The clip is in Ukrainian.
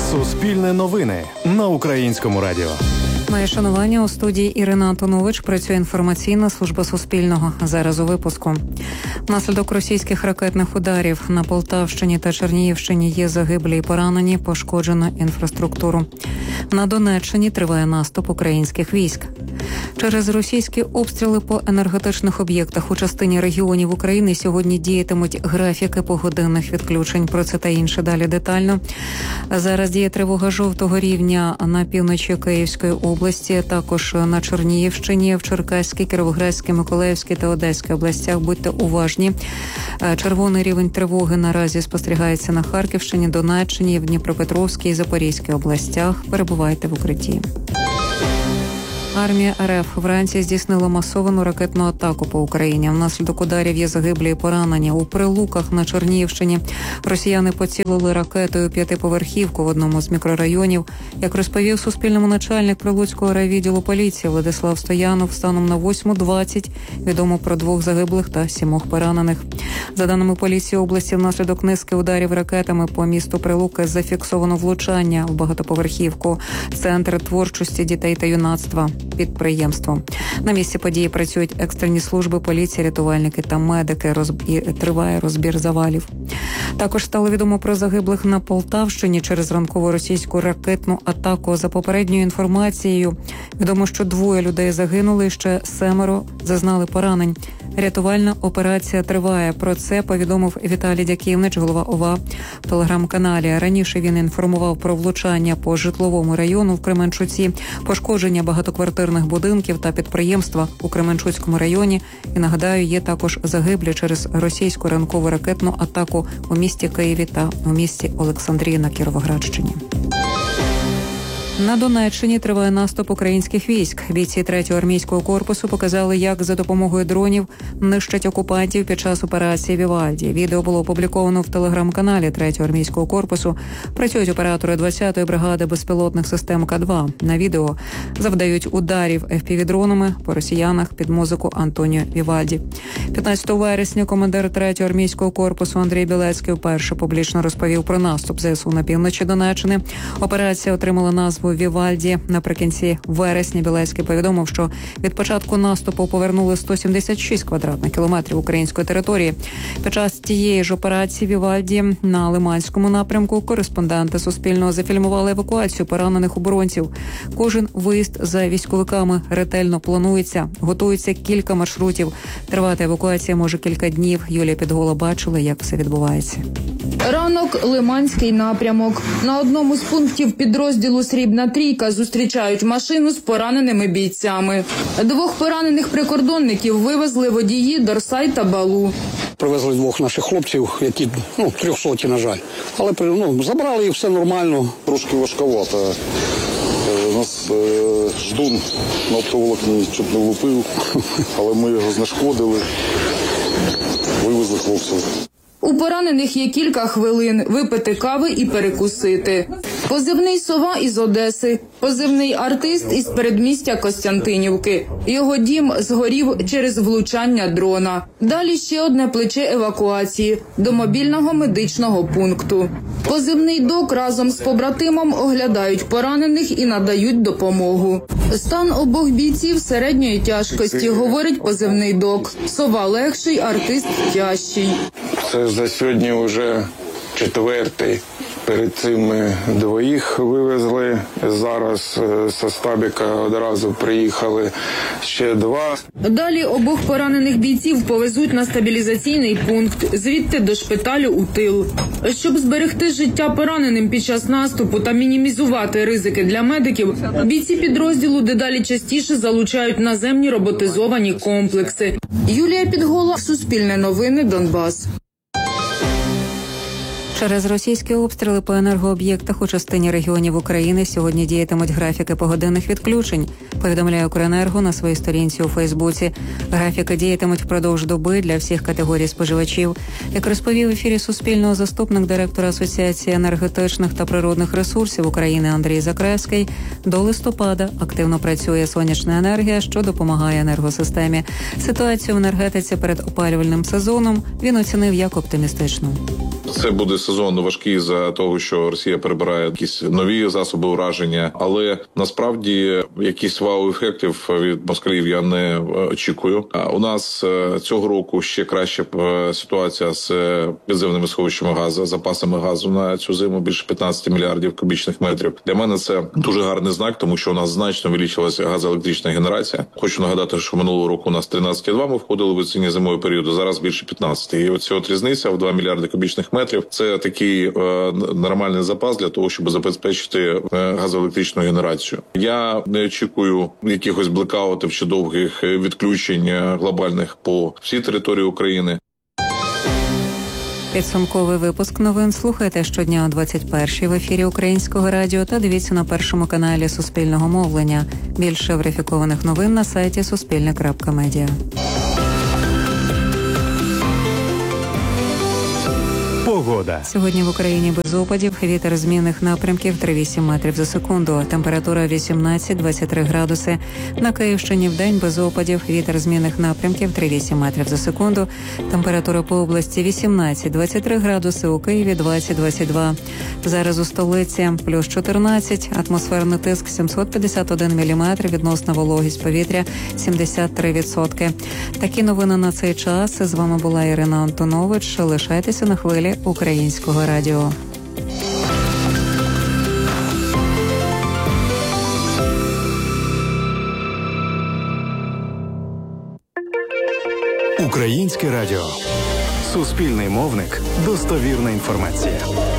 Суспільне новини на Українському радіо. Моє шанування, у студії Ірина Антонович. Працює інформаційна служба Суспільного. Зараз у випуску. Внаслідок російських ракетних ударів на Полтавщині та Чернігівщині є загиблі і поранені, пошкоджено інфраструктуру. На Донеччині триває наступ українських військ. Через російські обстріли по енергетичних об'єктах у частині регіонів України сьогодні діятимуть графіки погодинних відключень. Про це та інше далі детально. Зараз діє тривога жовтого рівня на півночі Київської області, також на Чернігівщині, в Черкаській, Кіровоградській, Миколаївській та Одеській областях. Будьте уважні. Червоний рівень тривоги наразі спостерігається на Харківщині, Донеччині, в Дніпропетровській і Запорізькій областях. Перебувайте в укритті. Армія РФ вранці здійснила масовану ракетну атаку по Україні. Внаслідок ударів є загиблі і поранені. У Прилуках на Чернігівщині росіяни поцілили ракетою п'ятиповерхівку в одному з мікрорайонів. Як розповів Суспільному начальник Прилуцького райвідділу поліції Владислав Стоянов, станом на 8:20 відомо про 2 загиблих та 7 поранених. За даними поліції області, внаслідок низки ударів ракетами по місту Прилуки зафіксовано влучання в багатоповерхівку, центр творчості дітей та юнацтва, підприємство. На місці події працюють екстрені служби, поліція, рятувальники та медики. Триває розбір завалів. Також стало відомо про загиблих на Полтавщині через ранкову російську ракетну атаку. За попередньою інформацією, відомо, що 2 людей загинули, ще 7 зазнали поранень. Рятувальна операція триває. Про це повідомив Віталій Дяківнич, голова ОВА, в телеграм-каналі. Раніше він інформував про влучання по житловому району в Кременчуці, пошкодження багатоквартирних будинків та підприємства у Кременчуцькому районі. І, нагадаю, є також загиблі через російську ранкову ракетну атаку у місті Києві та у місті Олександрії на Кіровоградщині. На Донеччині триває наступ українських військ. Бійці 3-го армійського корпусу показали, як за допомогою дронів нищать окупантів під час операції «Вівальді». Відео було опубліковано в телеграм-каналі 3-го армійського корпусу. Працюють оператори 20-ї бригади безпілотних систем К-2. На відео завдають ударів FPV-дронами по росіянах під музику Антоніо Вівальді. 15 вересня командир 3-го армійського корпусу Андрій Білецький вперше публічно розповів про наступ ЗСУ на півночі Донеччини. Операція отримала назву «Вівальді». Наприкінці вересня Білецький повідомив, що від початку наступу повернули 176 квадратних кілометрів української території. Під час тієї ж операції «Вівальді» на Лиманському напрямку кореспонденти Суспільного зафільмували евакуацію поранених оборонців. Кожен виїзд за військовиками ретельно планується. Готується кілька маршрутів. Тривати евакуація може кілька днів. Юлія Підгола бачила, як все відбувається. Ранок, Лиманський напрямок. На одному з пунктів підрозділу «Срібна трійка» зустрічають машину з пораненими бійцями. 2 поранених прикордонників вивезли водії Дорсай та Балу. Привезли 2 наших хлопців, які 300, на жаль. Але забрали їх, все нормально. Трошки важковато. У нас ждун на оптоволокні чуть не влупив, але ми його знешкодили, вивезли хлопців. У поранених є кілька хвилин випити кави і перекусити. Позивний «Сова» із Одеси, позивний «Артист» із передмістя Костянтинівки. Його дім згорів через влучання дрона. Далі ще одне плече евакуації до мобільного медичного пункту. Позивний «Док» разом з побратимом оглядають поранених і надають допомогу. Стан обох бійців середньої тяжкості, говорить позивний «Док». «Сова» легший, «Артист» тяжчий. Це за сьогодні вже 4-й. Перед цим ми 2 вивезли. Зараз зі Стабіка одразу приїхали ще 2. Далі обох поранених бійців повезуть на стабілізаційний пункт, звідти до шпиталю у тил. Щоб зберегти життя пораненим під час наступу та мінімізувати ризики для медиків, бійці підрозділу дедалі частіше залучають наземні роботизовані комплекси. Юлія Підгола, Суспільне новини, Донбас. Через російські обстріли по енергооб'єктах у частині регіонів України сьогодні діятимуть графіки погодинних відключень, повідомляє Укренерго на своїй сторінці у Фейсбуці. Графіки діятимуть впродовж доби для всіх категорій споживачів. Як розповів в ефірі Суспільного заступник директора Асоціації енергетичних та природних ресурсів України Андрій Закревський, до листопада активно працює сонячна енергія, що допомагає енергосистемі. Ситуацію в енергетиці перед опалювальним сезоном він оцінив як оптимістичну. Це буде сезон важкий за того, що Росія перебирає якісь нові засоби ураження, але насправді якісь вау-ефектів від москалів я не очікую. У нас цього року ще краща ситуація з підземними сховищами газу, запасами газу на цю зиму більше 15 мільярдів кубічних метрів. Для мене це дуже гарний знак, тому що у нас значно увеличилася газоелектрична генерація. Хочу нагадати, що минулого року у нас 13,2 ми входили в осінньо-зимовий період, зараз більше 15. І оця різниця в 2 мільярди кубічних метрів – це такий нормальний запас для того, щоб забезпечити газоелектричну генерацію. Я не очікую якихось блекаутів чи довгих відключень глобальних по всій території України. Підсумковий випуск новин слухайте щодня о 21-й в ефірі Українського радіо та дивіться на Першому каналі Суспільного мовлення. Більше верифікованих новин на сайті suspilne.media. Погода. Сьогодні в Україні без опадів, вітер змінних напрямків 3-8 метрів за секунду. Температура 18-23 градуси. На Київщині вдень без опадів, вітер змінних напрямків 3-8 метрів за секунду. Температура по області 18-23 градуси, у Києві 20-22. Зараз у столиці плюс 14, атмосферний тиск 751 міліметр, відносна вологість повітря 73%. Такі новини на цей час. З вами була Ірина Антонович. Лишайтеся на хвилі Українського радіо. Українське радіо. Суспільний мовник. Достовірна інформація.